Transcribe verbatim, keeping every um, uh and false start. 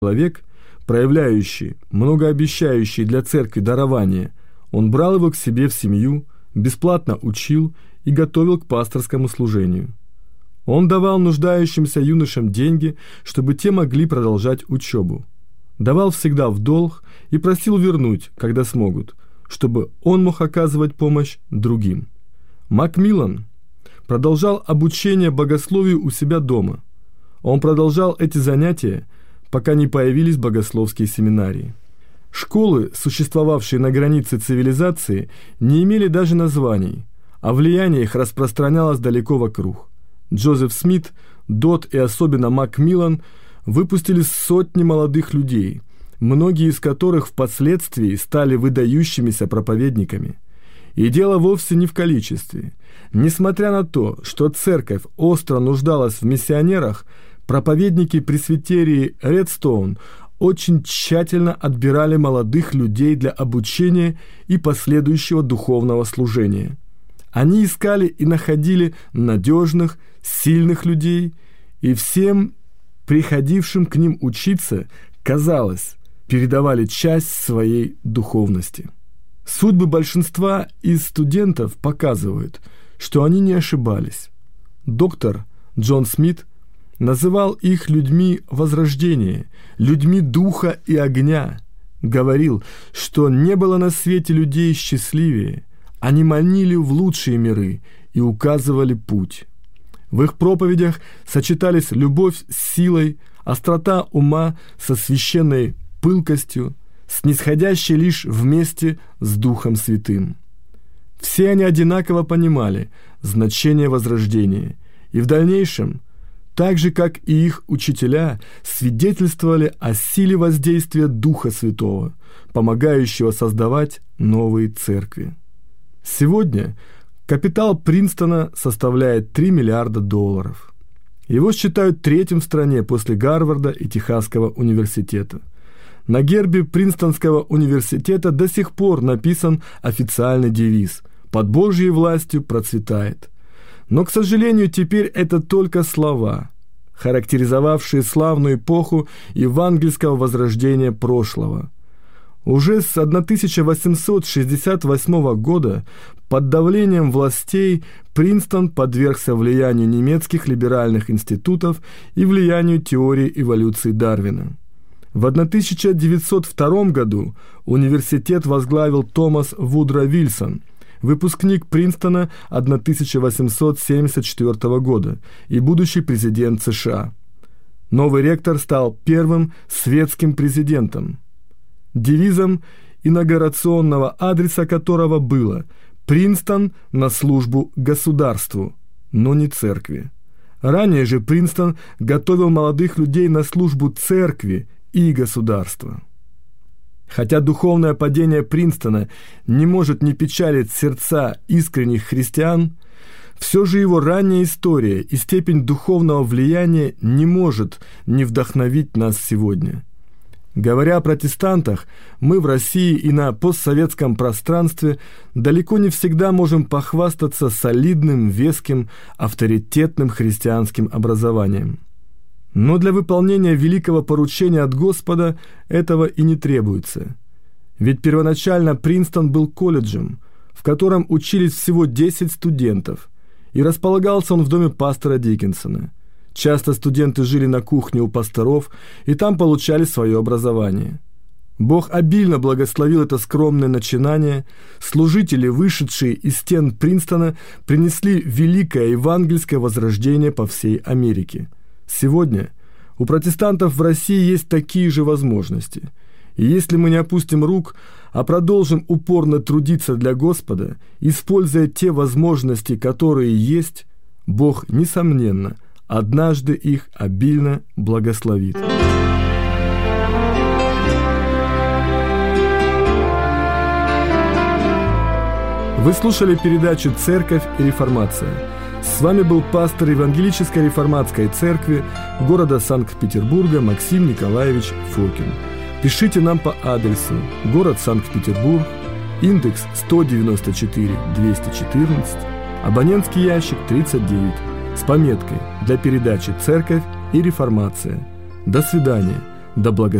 человек, проявляющий многообещающие для церкви дарования, он брал его к себе в семью, бесплатно учил и готовил к пасторскому служению. Он давал нуждающимся юношам деньги, чтобы те могли продолжать учебу. Давал всегда в долг и просил вернуть, когда смогут, чтобы он мог оказывать помощь другим. Макмиллан продолжал обучение богословию у себя дома. Он продолжал эти занятия, пока не появились богословские семинарии. Школы, существовавшие на границе цивилизации, не имели даже названий, а влияние их распространялось далеко вокруг. Джозеф Смит, Дот и особенно Макмиллан выпустили сотни молодых людей, многие из которых впоследствии стали выдающимися проповедниками. И дело вовсе не в количестве. Несмотря на то, что церковь остро нуждалась в миссионерах, проповедники пресвитерии Редстоун очень тщательно отбирали молодых людей для обучения и последующего духовного служения. Они искали и находили надежных, сильных людей, и всем приходившим к ним учиться, казалось, передавали часть своей духовности. Судьбы большинства из студентов показывают, что они не ошибались. Доктор Джон Смит называл их людьми возрождения, людьми духа и огня. Говорил, что не было на свете людей счастливее. Они манили в лучшие миры и указывали путь. В их проповедях сочетались любовь с силой, острота ума со священной пылкостью, снисходящей лишь вместе с Духом Святым. Все они одинаково понимали значение возрождения и в дальнейшем, так же, как и их учителя, свидетельствовали о силе воздействия Духа Святого, помогающего создавать новые церкви. Сегодня капитал Принстона составляет три миллиарда долларов. Его считают третьим в стране после Гарварда и Техасского университета. На гербе Принстонского университета до сих пор написан официальный девиз «Под Божьей властью процветает». Но, к сожалению, теперь это только слова, характеризовавшие славную эпоху евангельского возрождения прошлого. Уже с тысяча восемьсот шестьдесят восьмого года под давлением властей Принстон подвергся влиянию немецких либеральных институтов и влиянию теории эволюции Дарвина. В тысяча девятьсот втором году университет возглавил Томас Вудро Вильсон, выпускник Принстона тысяча восемьсот семьдесят четвёртого года и будущий президент США. Новый ректор стал первым светским президентом, девизом инаугурационного адреса которого было «Принстон на службу государству, но не церкви». Ранее же Принстон готовил молодых людей на службу церкви и государства. Хотя духовное падение Принстона не может не печалить сердца искренних христиан, все же его ранняя история и степень духовного влияния не может не вдохновить нас сегодня. Говоря о протестантах, мы в России и на постсоветском пространстве далеко не всегда можем похвастаться солидным, веским, авторитетным христианским образованием. Но для выполнения великого поручения от Господа этого и не требуется. Ведь первоначально Принстон был колледжем, в котором учились всего десять студентов, и располагался он в доме пастора Диккенсона. Часто студенты жили на кухне у пасторов и там получали свое образование. Бог обильно благословил это скромное начинание. Служители, вышедшие из стен Принстона, принесли великое евангельское возрождение по всей Америке. Сегодня у протестантов в России есть такие же возможности. И если мы не опустим рук, а продолжим упорно трудиться для Господа, используя те возможности, которые есть, Бог, несомненно, однажды их обильно благословит. Вы слушали передачу «Церковь и реформация». С вами был пастор Евангелической реформатской церкви города Санкт-Петербурга Максим Николаевич Фокин. Пишите нам по адресу: город Санкт-Петербург, индекс сто девяносто четыре двести четырнадцать, абонентский ящик тридцать девять, с пометкой для передачи «Церковь и реформация». До свидания. Да благословит